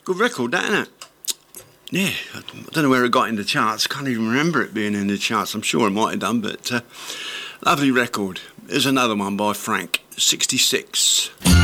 Good record, that, isn't it? Yeah, I don't know where it got in the charts. Can't even remember it being in the charts. I'm sure it might have done, but lovely record. Here's another one by Frank, 66.